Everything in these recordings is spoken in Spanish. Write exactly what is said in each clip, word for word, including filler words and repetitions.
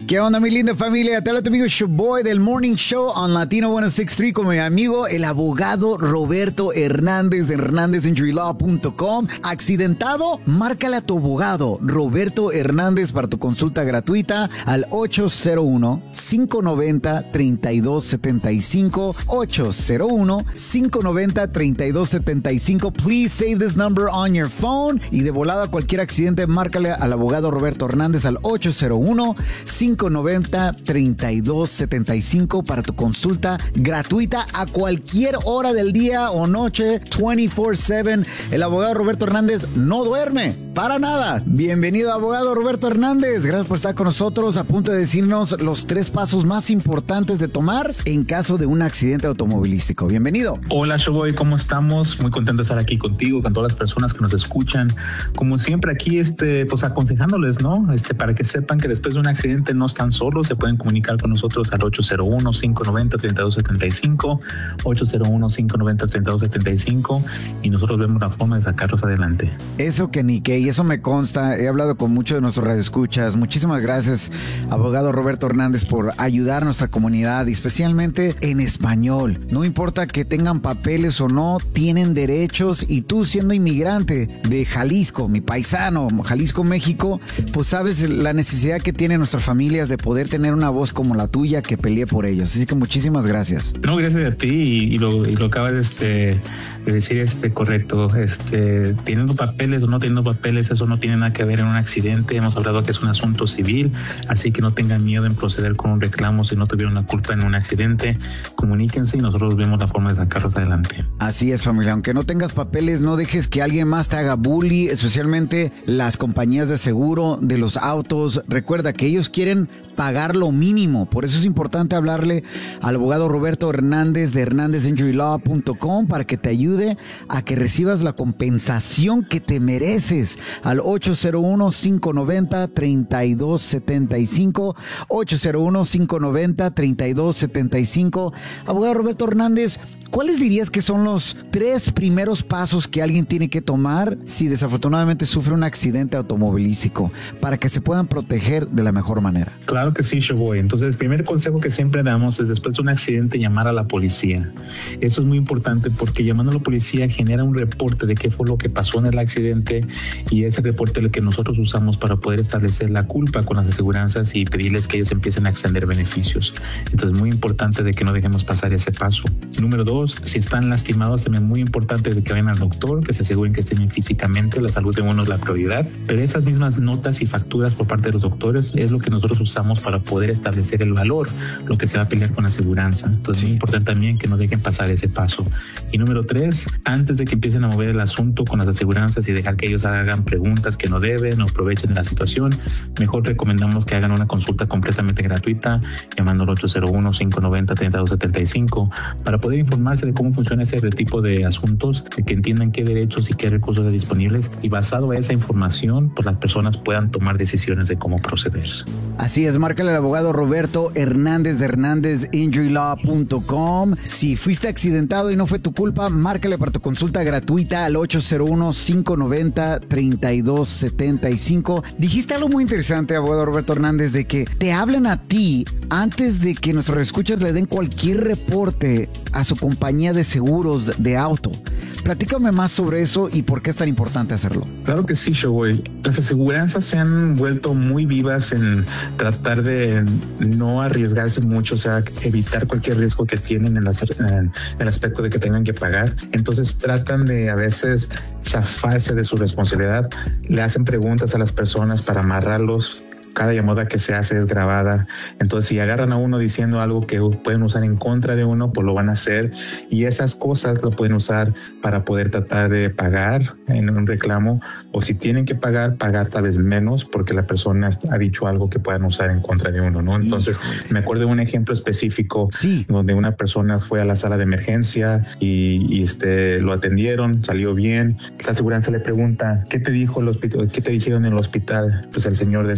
¿Qué onda, mi linda familia? Te habla tu amigo Showboy del Morning Show on Latino ciento sesenta y tres con mi amigo, el abogado Roberto Hernández de Hernández Injury Law punto com. ¿Accidentado? Márcale a tu abogado Roberto Hernández para tu consulta gratuita al ocho cero uno, cinco nueve cero, tres dos siete cinco. ocho cero uno, cinco nueve cero, tres dos siete cinco. Please save this number on your phone. Y de volada, cualquier accidente, márcale al abogado Roberto Hernández al ocho cero uno, cinco nueve cero, tres dos siete cinco para tu consulta gratuita a cualquier hora del día o noche, veinticuatro siete. El abogado Roberto Hernández no duerme para nada. Bienvenido, abogado Roberto Hernández. Gracias por estar con nosotros. A punto de decirnos los tres pasos más importantes de tomar en caso de un accidente automovilístico. Bienvenido. Hola, Showboy, ¿cómo estamos? Muy contento de estar aquí contigo, con todas las personas que nos escuchan. Como siempre aquí, este, pues aconsejándoles, ¿no? Este, para que sepan que después de un accidente no están solos, se pueden comunicar con nosotros al ocho cero uno, cinco nueve cero, tres dos siete cinco, ocho cero uno, cinco nueve cero, tres dos siete cinco, y nosotros vemos la forma de sacarlos adelante. Eso que ni qué, y eso me consta. He hablado con muchos de nuestros radioescuchas. Muchísimas gracias, abogado Roberto Hernández, por ayudar a nuestra comunidad, y especialmente en español. No importa que tengan papeles o no, tienen derechos, y tú, siendo inmigrante de Jalisco, mi paisano, Jalisco, México, pues sabes la necesidad que tienen nuestras familias de poder tener una voz como la tuya que pelee por ellos. Así que muchísimas gracias. No, gracias a ti, y, y, lo, y lo acabas de, este, de decir este correcto. Este, teniendo papeles o no teniendo papeles, eso no tiene nada que ver en un accidente. Hemos hablado que es un asunto civil, así que no tengan miedo en proceder con un reclamo si no tuvieron la culpa en un accidente. Comuníquense y nosotros vemos la forma de sacarlos adelante. Así es, familia. Aunque no tengas papeles, no dejes que alguien más te haga bully, especialmente las compañías de seguro de los autos. Recuerda que ellos quieren pagar lo mínimo. Por eso es importante hablarle al abogado Roberto Hernández de Hernández Injury Law punto com para que te ayude a que recibas la compensación que te mereces al ocho cero uno, cinco nueve cero, tres dos siete cinco, ocho cero uno, cinco nueve cero, tres dos siete cinco. Abogado Roberto Hernández, ¿cuáles dirías que son los tres primeros pasos que alguien tiene que tomar si desafortunadamente sufre un accidente automovilístico para que se puedan proteger de la mejor manera? Claro que sí, Showboy. Entonces, el primer consejo que siempre damos es, después de un accidente, llamar a la policía. Eso es muy importante porque llamando a la policía genera un reporte de qué fue lo que pasó en el accidente, y ese reporte es el que nosotros usamos para poder establecer la culpa con las aseguranzas y pedirles que ellos empiecen a extender beneficios. Entonces, muy importante de que no dejemos pasar ese paso. Número dos, si están lastimados, también muy importante de que vayan al doctor, que se aseguren que estén bien físicamente. La salud de uno es la prioridad, pero esas mismas notas y facturas por parte de los doctores es lo que nosotros usamos para poder establecer el valor, lo que se va a pelear con la aseguranza. Entonces, sí, es muy importante también que no dejen pasar ese paso. Y número tres, antes de que empiecen a mover el asunto con las aseguranzas y dejar que ellos hagan preguntas que no deben o aprovechen de la situación, mejor recomendamos que hagan una consulta completamente gratuita llamando al ocho cero uno, cinco nueve cero, tres dos siete cinco para poder informarse de cómo funciona ese tipo de asuntos, de que entiendan qué derechos y qué recursos hay disponibles, y basado en esa información, pues las personas puedan tomar decisiones de cómo proceder. Así es, márcale al abogado Roberto Hernández de Hernández Injury Law punto com. Si fuiste accidentado y no fue tu culpa, márcale para tu consulta gratuita al ocho cero uno, cinco nueve cero, tres dos siete cinco. Dijiste algo muy interesante, abogado Roberto Hernández, de que te hablen a ti antes de que nuestros escuchas le den cualquier reporte a su compañía de seguros de auto. Platícame más sobre eso y por qué es tan importante hacerlo. Claro que sí, Showboy. Las aseguranzas se han vuelto muy vivas en tratar de no arriesgarse mucho, o sea, evitar cualquier riesgo que tienen en, las, en el aspecto de que tengan que pagar. Entonces tratan de a veces zafarse de su responsabilidad. Le hacen preguntas a las personas para amarrarlos. Cada llamada que se hace es grabada. Entonces, si agarran a uno diciendo algo que pueden usar en contra de uno, pues lo van a hacer. Y esas cosas lo pueden usar para poder tratar de pagar en un reclamo. O si tienen que pagar, pagar tal vez menos porque la persona ha dicho algo que puedan usar en contra de uno, ¿no? Entonces, me acuerdo de un ejemplo específico sí. donde una persona fue a la sala de emergencia y, y este, lo atendieron, salió bien. La aseguranza le pregunta, ¿qué te dijo el hospital? ¿Qué te dijeron en el hospital? Pues el señor respondió,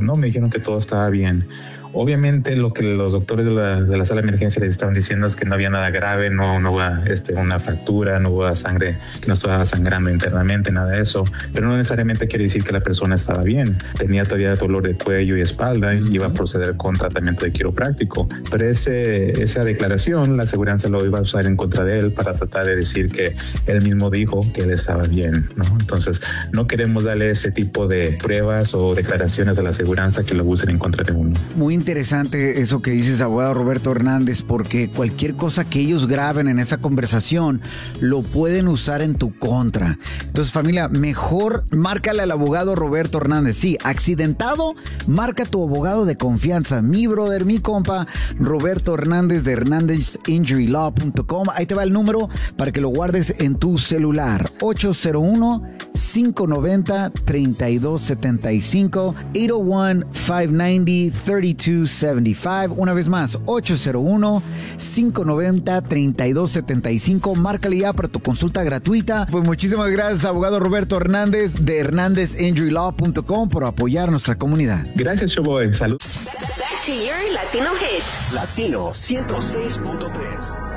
No, me dijeron que todo estaba bien. Obviamente lo que los doctores de la, de la sala de emergencia les estaban diciendo es que no había nada grave, no, no hubo este, una fractura, no hubo sangre, que no estaba sangrando internamente, nada de eso, pero no necesariamente quiere decir que la persona estaba bien. Tenía todavía dolor de cuello y espalda y iba a proceder con tratamiento de quiropráctico, pero ese, esa declaración la aseguranza lo iba a usar en contra de él para tratar de decir que él mismo dijo que él estaba bien, ¿no? Entonces no queremos darle ese tipo de pruebas o declaraciones a la aseguranza que lo usen en contra de uno. Muy interesante eso que dices, abogado Roberto Hernández, porque cualquier cosa que ellos graben en esa conversación lo pueden usar en tu contra. Entonces, familia, mejor márcale al abogado Roberto Hernández. Sí, accidentado, marca tu abogado de confianza. Mi brother, mi compa, Roberto Hernández de Hernández Injury Law punto com. Ahí te va el número para que lo guardes en tu celular. ocho cero uno, cinco nueve cero, tres dos siete cinco, ocho cero uno, cinco nueve cero, tres dos siete cinco. Una vez más, ocho cero uno, cinco nueve cero, tres dos siete cinco. Márcale ya para tu consulta gratuita. Pues muchísimas gracias, abogado Roberto Hernández de Hernández Injury Law punto com, por apoyar nuestra comunidad. Gracias, Showboy. Salud. Back to your Latino hits. Latino ciento seis punto tres.